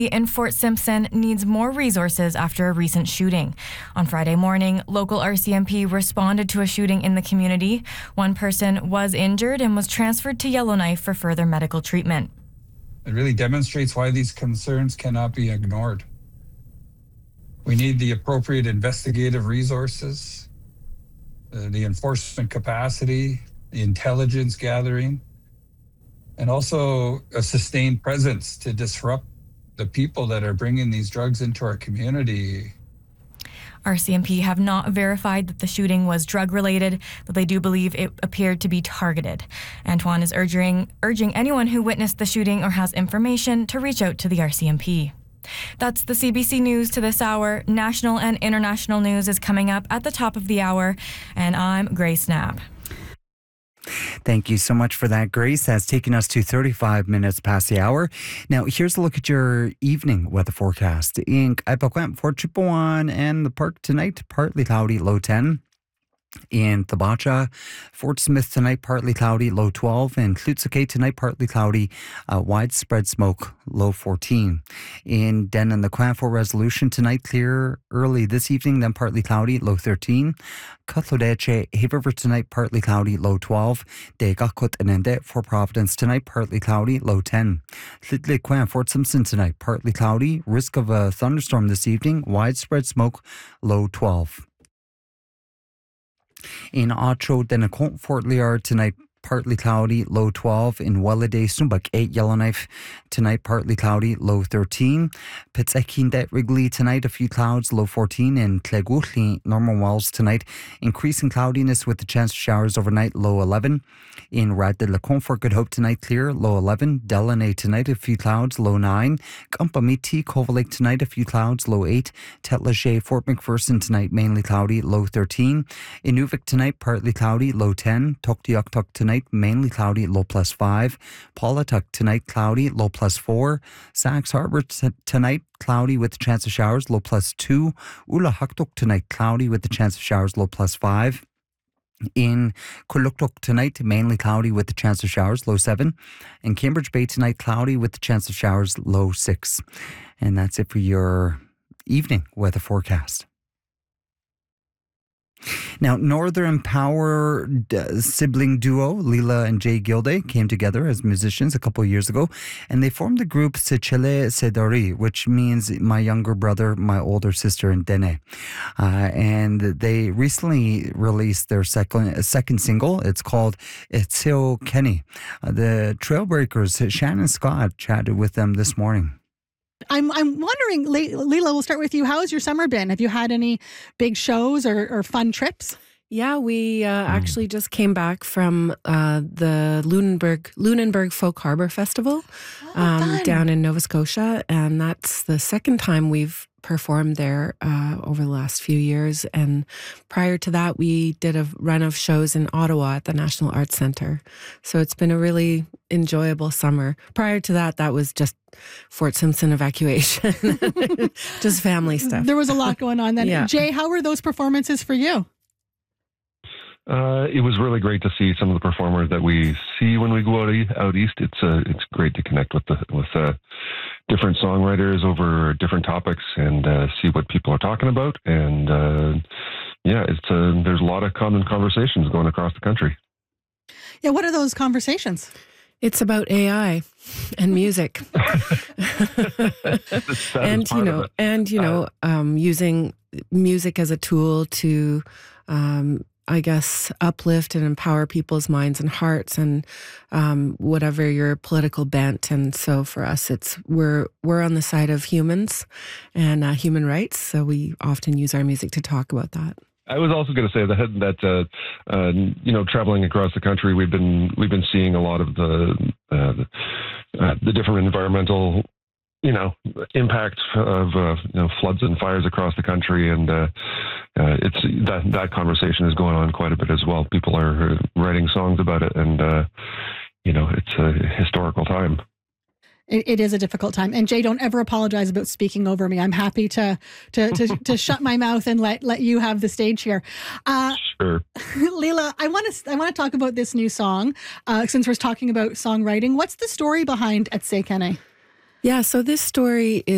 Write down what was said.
in Fort Simpson needs more resources after a recent shooting. On Friday morning, local RCMP responded to a shooting in the community. One person was injured and was transferred to Yellowknife for further medical treatment. It really demonstrates why these concerns cannot be ignored. We need the appropriate investigative resources, the enforcement capacity, the intelligence gathering, and also a sustained presence to disrupt the people that are bringing these drugs into our community. RCMP have not verified that the shooting was drug-related, but they do believe it appeared to be targeted. Antoine is urging anyone who witnessed the shooting or has information to reach out to the RCMP. That's the CBC News to this hour. National and international news is coming up at the top of the hour, and I'm Grace Knapp. Thank you so much for that, Grace. That's taken us to 35 minutes past the hour. Now, here's a look at your evening weather forecast. In Kaipakwem, Fort Chipewyan and the park tonight, partly cloudy, low 10. In Thabacha, Fort Smith tonight, partly cloudy, low 12. In Tlutsuke tonight, partly cloudy, widespread smoke, low 14. In Denan, the Quanfo Resolution tonight, clear early this evening, then partly cloudy, low 13. Cutlodeche, Hay River tonight, partly cloudy, low 12. Degakut and Ende, Fort Providence tonight, partly cloudy, low 10. Tlitlikwan, Fort Simpson tonight, partly cloudy, risk of a thunderstorm this evening, widespread smoke, low 12. In Acho, Denacont, Fort Liard tonight, partly cloudy, low 12. In Welladay, Sumbak 8, Yellowknife tonight, partly cloudy, low 13. Pitsekindet, Wrigley tonight, a few clouds, low 14. In Clegutli, Norman Wells tonight, increasing cloudiness with the chance of showers overnight, low 11. In Rad-de-la-Con, Fort Good Hope tonight, clear, low 11. Delaney tonight, a few clouds, low 9. Gumpamiti, Cova Lake tonight, a few clouds, low 8. Tetlache, Fort McPherson tonight, mainly cloudy, low 13. Inuvik tonight, partly cloudy, low 10. Tuktoyaktuk tonight, mainly cloudy, low plus 5. Paulatuk tonight, cloudy, low plus 4. Sachs Harbor tonight, cloudy with the chance of showers, low plus 2. Ulahaktuk tonight, cloudy with the chance of showers, low plus 5. In Kuluktuk tonight, mainly cloudy with the chance of showers, low 7. In Cambridge Bay tonight, cloudy with the chance of showers, low 6. And that's it for your evening weather forecast. Now, Northern Power sibling duo Leela and Jay Gilday came together as musicians a couple of years ago, and they formed the group Sechele Sedori, which means my younger brother, my older sister, and Dene. And they recently released their second single. It's called Itsio Kenny. The Trailbreakers, Shannon Scott, chatted with them this morning. I'm wondering, Leela, we'll start with you. How has your summer been? Have you had any big shows or fun trips? Yeah, we actually just came back from the Lunenburg Folk Harbor Festival down in Nova Scotia. And that's the second time we've performed there over the last few years. And prior to that, we did a run of shows in Ottawa at the National Arts Centre. So it's been a really enjoyable summer. Prior to that, that was just Fort Simpson evacuation, just family stuff. There was a lot going on then. Yeah. Jay, how were those performances for you? It was really great to see some of the performers that we see when we go out east. It's great to connect with different songwriters over different topics and see what people are talking about. And there's a lot of common conversations going across the country. Yeah, what are those conversations? It's about AI and music, using music as a tool to, uplift and empower people's minds and hearts, and whatever your political bent. And so for us, we're on the side of humans and human rights. So we often use our music to talk about that. I was also going to say that traveling across the country, we've been seeing a lot of the different environmental, impact of floods and fires across the country, and it's that conversation is going on quite a bit as well. People are writing songs about it, and it's a historical time. It is a difficult time. And Jay, don't ever apologize about speaking over me. I'm happy to shut my mouth and let you have the stage here. Sure. Leela, I want to talk about this new song, since we're talking about songwriting. What's the story behind Itsio Kenny? Yeah, so this story is